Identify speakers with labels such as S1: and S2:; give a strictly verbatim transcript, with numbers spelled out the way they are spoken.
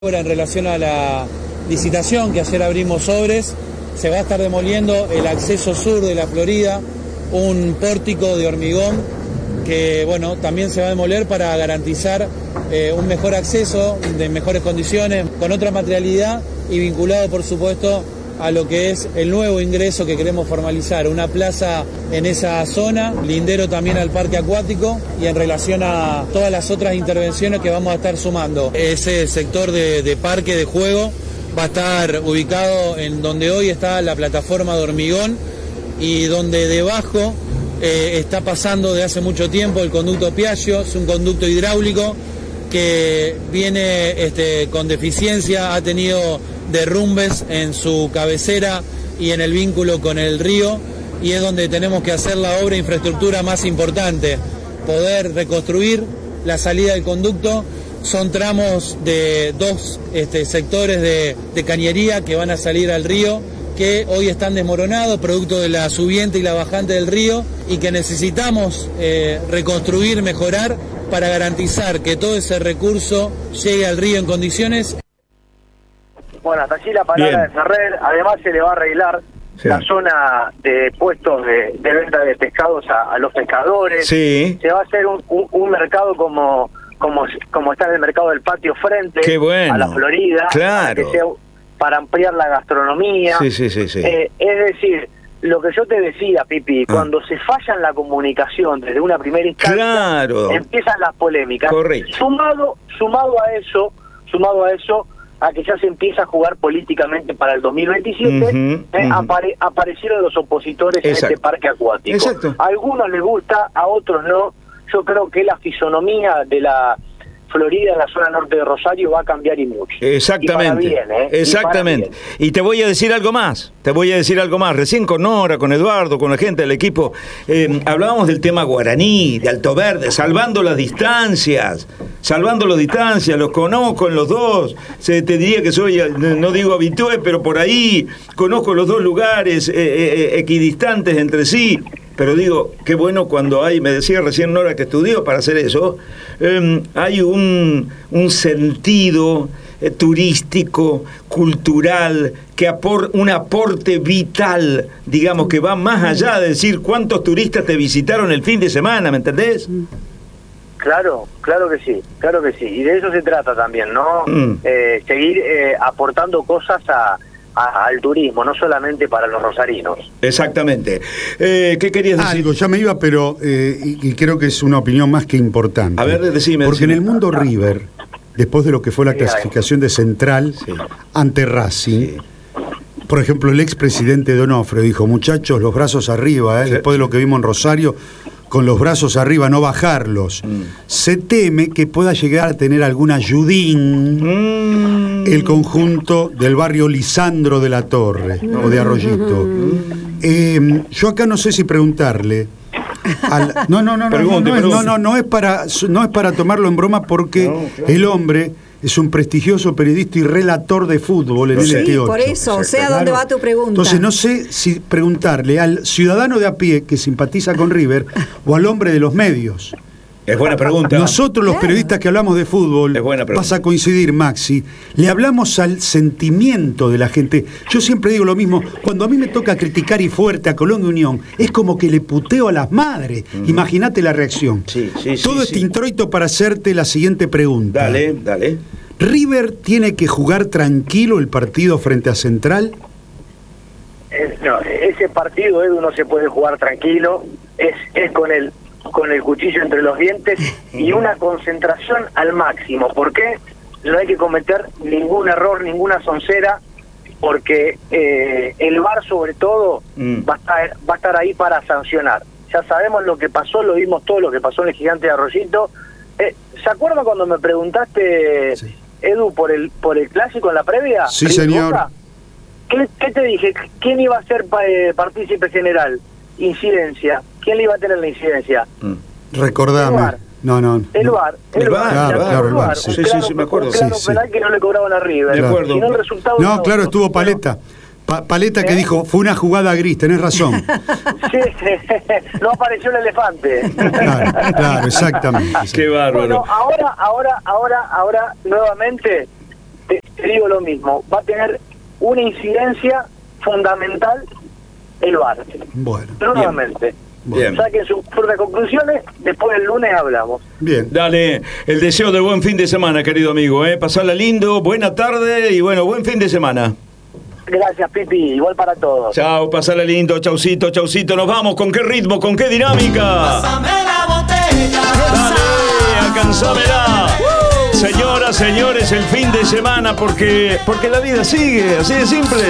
S1: En relación a la licitación que ayer abrimos sobres, se va a estar demoliendo el acceso sur de la Florida, un pórtico de hormigón que bueno, también se va a demoler para garantizar eh, un mejor acceso, de mejores condiciones, con otra materialidad y vinculado por supuesto a lo que es el nuevo ingreso que queremos formalizar, una plaza en esa zona, lindero también al parque acuático y en relación a todas las otras intervenciones que vamos a estar sumando. Ese sector de, de parque de juego va a estar ubicado en donde hoy está la plataforma de hormigón y donde debajo eh, está pasando de hace mucho tiempo el conducto Piaggio, es un conducto hidráulico que viene este, con deficiencia, ha tenido derrumbes en su cabecera y en el vínculo con el río, y es donde tenemos que hacer la obra de infraestructura más importante, poder reconstruir la salida del conducto. Son tramos de dos este, sectores de, de cañería que van a salir al río, que hoy están desmoronados, producto de la subiente y la bajante del río, y que necesitamos eh, reconstruir, mejorar, para garantizar que todo ese recurso llegue al río en condiciones.
S2: Bueno, hasta allí la palabra Bien. de Ferrer. Además se le va a arreglar sí. la zona de puestos de, de venta de pescados a, a los pescadores.
S3: Sí.
S2: Se va a hacer un, un, un mercado como como como está en el mercado del patio frente
S3: Qué bueno.
S2: a la Florida.
S3: Claro.
S2: Que sea, para ampliar la gastronomía.
S3: Sí, sí, sí, sí.
S2: Eh, es decir, lo que yo te decía, Pipi, ah. cuando se falla en la comunicación desde una primera instancia,
S3: claro.
S2: empiezan las polémicas.
S3: Correcto.
S2: Sumado, sumado a eso, sumado a eso, a que ya se empieza a jugar políticamente para el dos mil veintisiete,
S3: uh-huh,
S2: eh,
S3: uh-huh.
S2: apare, aparecieron los opositores Exacto. en este parque acuático.
S3: Exacto.
S2: A algunos les gusta, a otros no. Yo creo que la fisonomía de la Florida, en la zona norte de Rosario, va a cambiar y mucho.
S3: Exactamente.
S2: Y para bien, ¿eh?
S3: Exactamente. Y, bien. y te voy a decir algo más, te voy a decir algo más. Recién con Nora, con Eduardo, con la gente del equipo, eh, hablábamos del tema guaraní, de Alto Verde, salvando las distancias, salvando las distancias, los conozco en los dos, se, te diría que soy, no digo habitué, pero por ahí conozco los dos lugares eh, eh, equidistantes entre sí. Pero digo, qué bueno cuando hay, me decía recién Nora que estudió para hacer eso, eh, hay un, un sentido eh, turístico, cultural, que apor, un aporte vital, digamos, que va más allá de decir cuántos turistas te visitaron el fin de semana, ¿me entendés?
S2: Claro, claro que sí, claro que sí. Y de eso se trata también, ¿no?
S3: Mm.
S2: Eh, seguir eh, aportando cosas a... A, al turismo, no solamente para los rosarinos.
S3: Exactamente. Eh, ¿Qué querías decir?
S4: Algo, ya me iba, pero eh, y, y creo que es una opinión más que importante.
S3: A ver, decime.
S4: Porque
S3: decime.
S4: en el mundo River, después de lo que fue la clasificación de Central sí. ante Racing, sí. por ejemplo, el expresidente Donofrio dijo, muchachos, los brazos arriba, eh, sí. después de lo que vimos en Rosario, con los brazos arriba, no bajarlos. Mm. Se teme que pueda llegar a tener algún ayudín mm. el conjunto del barrio Lisandro de la Torre, mm. o de Arroyito. Mm. Eh, yo acá no sé si preguntarle... Al, no, no, no, no, pregunte, no, no, no, no, no es para, no es para tomarlo en broma porque no, claro. el hombre... es un prestigioso periodista y relator de fútbol en el
S5: sí,
S4: L T ocho.
S5: Por eso, o sea,
S4: claro.
S5: ¿dónde va tu pregunta?
S4: Entonces, no sé si preguntarle al ciudadano de a pie que simpatiza con River o al hombre de los medios.
S3: Es buena pregunta.
S4: Nosotros, los periodistas que hablamos de fútbol, vas a coincidir, Maxi, le hablamos al sentimiento de la gente. Yo siempre digo lo mismo, cuando a mí me toca criticar y fuerte a Colón y Unión, es como que le puteo a las madres. Mm. Imagínate la reacción.
S3: Sí, sí,
S4: Todo
S3: sí,
S4: este
S3: sí.
S4: introito para hacerte la siguiente pregunta.
S3: Dale, dale.
S4: ¿River tiene que jugar tranquilo el partido frente a Central?
S2: Eh, no, ese partido, Edu, no se puede jugar tranquilo. Es, es con el con el cuchillo entre los dientes y una concentración al máximo. ¿Por qué? No hay que cometer ningún error, ninguna soncera, porque eh, el V A R sobre todo mm. va, a estar, va a estar ahí para sancionar. Ya sabemos lo que pasó, lo vimos todo, lo que pasó en el Gigante de Arroyito. Eh, ¿Se acuerdan cuando me preguntaste, sí. Edu, por el por el clásico en la previa?
S4: Sí, señor.
S2: ¿Qué, ¿Qué te dije? ¿Quién iba a ser eh, partícipe general? Incidencia. ¿Quién le iba a tener la incidencia?
S4: Mm. Recordame.
S2: El V A R.
S4: No, no.
S2: El V A R.
S3: El V A R.
S4: Claro, claro, el V A R.
S3: Sí, sí, sí, me acuerdo.
S2: Un claro
S4: sí,
S2: penal
S4: sí.
S2: que no le cobraban a River.
S3: De acuerdo.
S2: Si no, el resultado
S4: no,
S2: no,
S4: claro, estuvo Paleta. Pa Paleta ¿Eh? que dijo, fue una jugada gris, tenés razón.
S2: Sí, no apareció el elefante.
S4: Claro, claro, exactamente.
S3: Qué bárbaro.
S2: Bueno, ahora, ahora, ahora, ahora, nuevamente, te, digo lo mismo, va a tener una incidencia fundamental el V A R.
S4: Bueno.
S2: Nuevamente.
S3: Bien.
S2: Saquen sus propias conclusiones, después el lunes hablamos.
S4: Bien.
S3: Dale, el deseo de buen fin de semana, querido amigo, ¿eh? Pasala lindo, buena tarde y bueno, buen fin de semana.
S2: Gracias, Pipi, igual para todos.
S3: Chao, pasala lindo, chaucito, chaucito, nos vamos, ¿con qué ritmo, con qué dinámica?
S5: Pásame la botella.
S3: Dale, alcanzámela. Señoras, señores, el fin de semana, porque, porque la vida sigue, así de simple.